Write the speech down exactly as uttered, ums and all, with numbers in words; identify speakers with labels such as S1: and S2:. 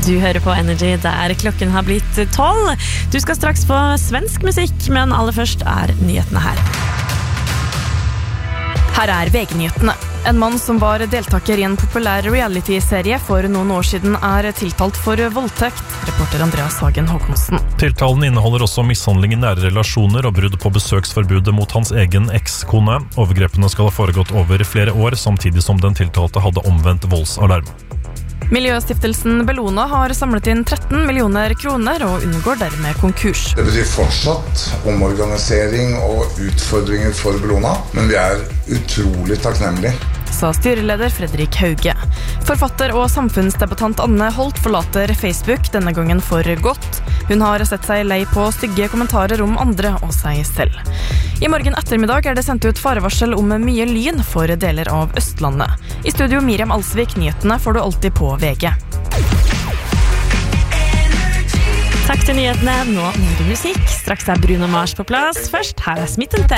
S1: Du hører på Energy der klokken har blitt tolv. Du skal straks få svensk musikk, men aller først er nyhetene her. Her er V G-nyhetene. En mann som var deltaker i en populær reality-serie for noen år siden er tiltalt for voldtekt, reporter Andreas Hagen Håkonsen.
S2: Tiltalen inneholder også mishandling i nære relasjoner og brudd på besøksforbudet mot hans egen ekskone. Overgrepene skal ha foregått over flere år, samtidig som den tiltalte hadde omvendt voldsalarm.
S1: Miljøstiftelsen Bellona har samlet inn tretten millioner kroner og unngår dermed konkurs.
S3: Det betyr fortsatt omorganisering og utfordringer for Bellona, men vi er utrolig takknemlige.
S1: Sa styreleder Fredrik Hauge. Forfatter og samfunnsdebattant Anne Holt forlater Facebook, denne gangen for godt. Hun har sett seg lei på stygge kommentarer om andre og seg selv. I morgen ettermiddag er det sendt ut farevarsel om mye lyn for deler av Østlandet. I studio Miriam Alsvik, nyhetene får du alltid på V G. Takk til nyhetene, nå mer musikk. Straks er Bruno Mars på plass. Først, her er Smith and Tell.